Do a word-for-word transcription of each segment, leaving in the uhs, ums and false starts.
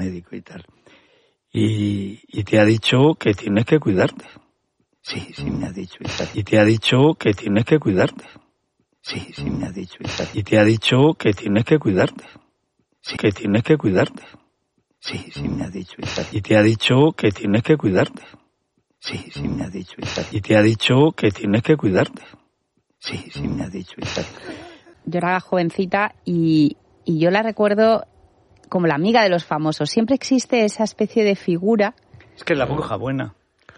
médico y tal. Y, y te ha dicho que tienes que cuidarte. Sí, sí me ha dicho y tal. Y te ha dicho que tienes que cuidarte. Sí, sí me ha dicho y tal. Y te ha dicho que tienes que cuidarte. Sí, que tienes que cuidarte. Sí, sí me ha dicho y tal. Y te ha dicho que tienes que cuidarte. Sí, sí me ha dicho y tal. Y te ha dicho que tienes que cuidarte. Sí, sí me ha dicho y tal. Yo era jovencita y, y yo la recuerdo como la amiga de los famosos. Siempre existe esa especie de figura. Es que es la bruja buena.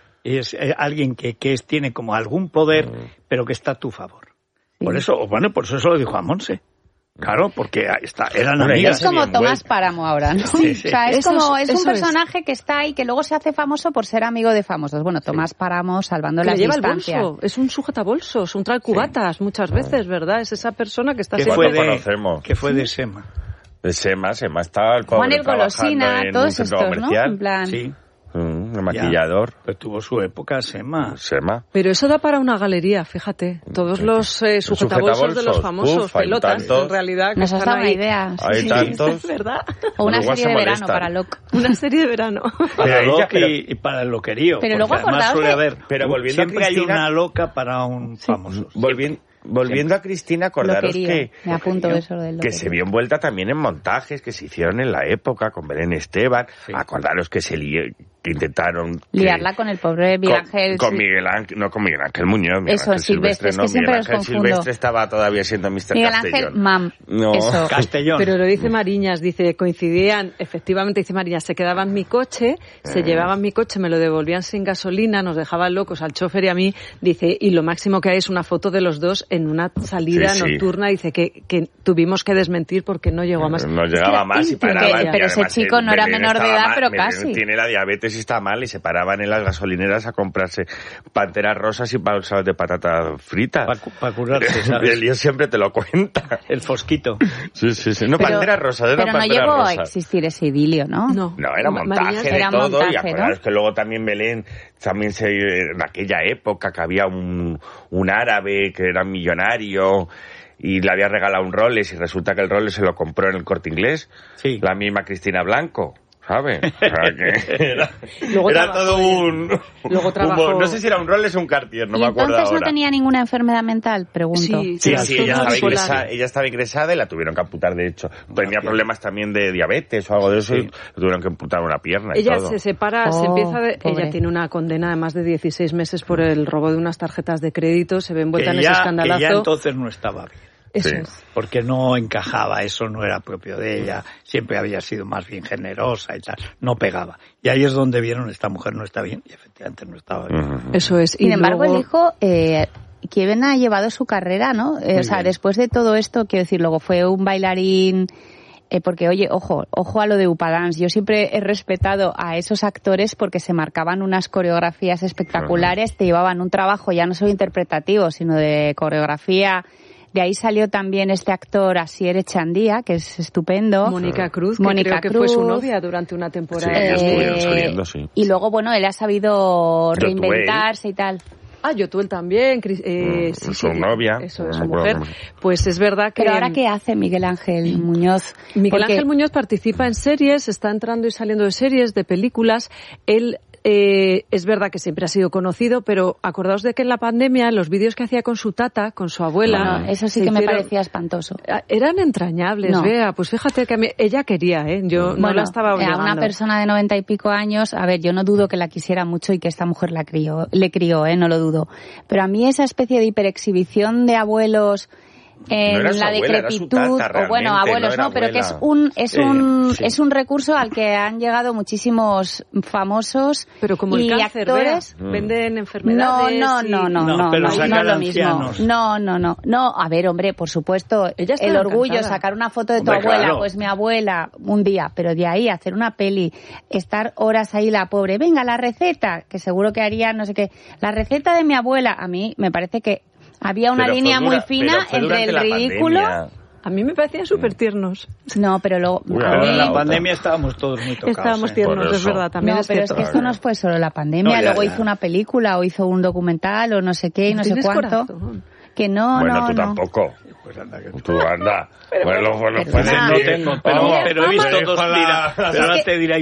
Es eh, alguien que, que es, tiene como algún poder, pero que está a tu favor. Sí. Por eso, bueno, por eso se lo dijo a Monse. Claro, porque está, eran amigas. Es como Tomás Páramo ahora, ¿no? Sí, sí. O sea, es eso como, es, es un eso personaje es. que está ahí, que luego se hace famoso por ser amigo de famosos. Bueno, Tomás sí. Páramo, salvando que las lleva distancias. El bolso. Es un sujetabolsos, un trae cubatas sí. muchas veces, ¿verdad? Es esa persona que está que siempre... Fue de, conocemos. Que fue de Sema. De Sema, Sema estaba el pobre Juan el Golosina, en todos un centro estos, comercial. ¿no? En plan... Sí. Mm, el maquillador. Ya, pero tuvo su época Sema. Sema. Pero eso da para una galería, fíjate. Todos los eh, sujetabolsos de los famosos, Uf, pelotas, en realidad. Que nos has dado una ahí. idea. Hay sí, tantos. Sí, ¿verdad? O una serie de verano para Locke. Una serie de verano. Para Locke y, y para el loquerío. Pero luego acordaos suele de... haber, pero volviendo siempre a Cristina, hay una loca para un sí. famoso. Volviendo... Volviendo Siempre. a Cristina, acordaros loquerío. que, Me apunto eso del que se vio envuelta también en montajes que se hicieron en la época con Belén Esteban. Sí. Acordaros que se li que intentaron que, liarla con el pobre Miguel Ángel. Con, con Miguel Ángel, no con Miguel Ángel Muñoz. Miguel eso, Ángel Silvestre, Silvestre, es no, que siempre Miguel los Ángel confundo. Silvestre estaba todavía siendo mister Miguel Castellón. Ángel Mam. No. Eso. Castellón. Pero lo dice Mariñas, dice, coincidían, efectivamente dice Mariñas, se quedaban en mi coche, se eh. llevaban mi coche, me lo devolvían sin gasolina, nos dejaban locos al chofer y a mí, dice, y lo máximo que hay es una foto de los dos en una salida sí, nocturna, sí. dice que, que tuvimos que desmentir porque no llegó a más. No llegaba a más y paraban. Que, pero ese chico no era menor de edad, mal, pero casi. Tiene la diabetes y está mal y se paraban en las gasolineras a comprarse panteras rosas y bolsas de patata frita. Para pa curarse, ¿sabes? El lío siempre te lo cuenta. El fosquito. Sí, sí, sí. No, pero, panteras rosas, era Pero no panteras llegó rosas. a existir ese idilio, ¿no? No, no era montaje Mariñas, de era todo. montaje, Y acordaros ¿no? que luego también Belén, también se, en aquella época que había un, un árabe que era millonario y le había regalado un Rolex y resulta que el Rolex se lo compró en el Corte Inglés. Sí. La misma Cristina Blanco. ¿Sabes? O sea, que era, luego era todo un, luego trabajó... un... No sé si era un Rolex o un Cartier, no me acuerdo ahora. ¿Y entonces no tenía ninguna enfermedad mental? Pregunto. Sí, sí, sí ella, estaba ingresada, ella estaba ingresada y la tuvieron que amputar, de hecho. Tenía problemas también de diabetes o algo de eso sí. y le tuvieron que amputar una pierna y ella todo. se separa, oh, se empieza... De, pobre. Ella tiene una condena de más de dieciséis meses por el robo de unas tarjetas de crédito, se ve envuelta que en ya, ese escandalazo. Que ya entonces no estaba bien. Eso sí. es. Porque no encajaba, eso no era propio de ella, siempre había sido más bien generosa y tal, no pegaba. Y ahí es donde vieron, esta mujer no está bien, y efectivamente no estaba bien. Uh-huh. Eso es. Sin y embargo, luego... el hijo, eh, quien ha llevado su carrera, ¿no? Eh, o sea, bien. Después de todo esto, quiero decir, luego fue un bailarín... Eh, porque, oye, ojo, ojo a lo de Upadance. Yo siempre he respetado a esos actores porque se marcaban unas coreografías espectaculares, uh-huh. te llevaban un trabajo ya no solo interpretativo, sino de coreografía. De ahí salió también este actor Asier Echandía, que es estupendo. Mónica Cruz, que Mónica creo que Cruz. fue su novia durante una temporada. Sí, eh, estuvieron saliendo, sí. Y luego, bueno, él ha sabido reinventarse y tal. Ah, Yotuel también, eh, mm, sí, su sí, novia, eso es no su mujer. Pues es verdad que... Pero ahora, ¿qué hace Miguel Ángel Muñoz? Miguel Porque... Ángel Muñoz participa en series, está entrando y saliendo de series, de películas. Él... Eh, es verdad que siempre ha sido conocido, pero acordaos de que en la pandemia los vídeos que hacía con su tata, con su abuela... Bueno, eso sí que hicieron, me parecía espantoso. Eran entrañables, no. Bea. Pues fíjate que a mí, ella quería, ¿eh? Yo bueno, no la estaba obligando. A una persona de noventa y pico años, a ver, yo no dudo que la quisiera mucho y que esta mujer la crió, le crió, ¿eh? No lo dudo. Pero a mí esa especie de hiperexhibición de abuelos... en no la abuela, decrepitud o bueno abuelos no, no pero que es un es un eh, sí. es un recurso al que han llegado muchísimos famosos pero como y el cáncer, actores mm. venden enfermedades no no no no no no, no, no lo mismo no no no no a ver hombre por supuesto ella el orgullo encantada. Sacar una foto de tu hombre, abuela claro. Pues mi abuela un día pero de ahí hacer una peli estar horas ahí la pobre venga la receta que seguro que haría no sé qué la receta de mi abuela a mí me parece que había una pero línea dura, muy fina entre el ridículo. A mí me parecían súper tiernos. No, pero luego... Uy, pero en la pandemia estábamos todos muy tocados. Estábamos ¿eh? tiernos, es verdad. También no, es pero cierto. es que esto no fue solo la pandemia. No, ya, luego ya. hizo una película o hizo un documental o no sé qué y no sé cuánto. Corazón? Que no, bueno, no, tú no. tampoco. Pues Pues anda, que Tú anda. Pero Bueno, bueno, bueno, pero pues nada. no tengo, pero, Vamos, pero he visto vamos. dos, mira, pero ahora te dirá